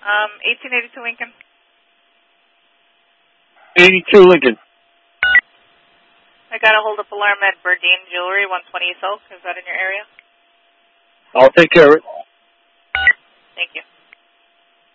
1882 Lincoln. 82 Lincoln. I got a hold of alarm at Burdine Jewelry, 120 East Oak. Is that in your area? I'll take care of it.